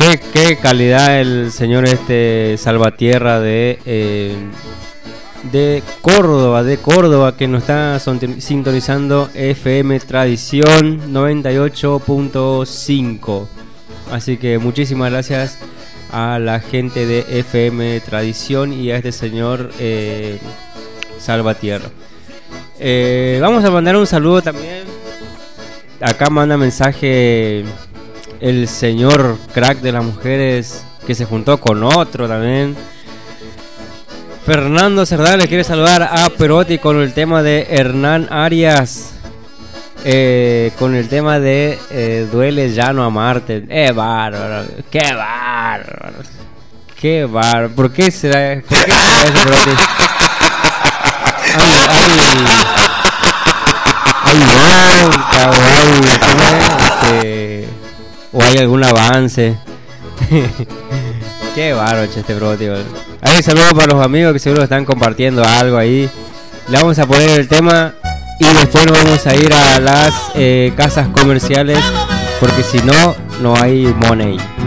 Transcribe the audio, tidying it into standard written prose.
qué calidad el señor Salvatierra de Córdoba, que nos está sintonizando FM Tradición 98.5. Así que muchísimas gracias a la gente de FM Tradición y a este señor Salvatierra. Vamos a mandar un saludo también. Acá manda mensaje el señor crack de las mujeres, que se juntó con otro también. Fernando Cerdán le quiere saludar a Perotti con el tema de Hernán Arias, con el tema de Duele ya no amarte. Bárbaro, qué bárbaro, qué bárbaro. ¿Por qué será eso, Perotti? O hay algún avance. Qué bárbaro este Perotti. Ahí saludos para los amigos que seguro están compartiendo algo ahí. Le vamos a poner el tema y después nos vamos a ir a las casas comerciales, porque si no, no hay money.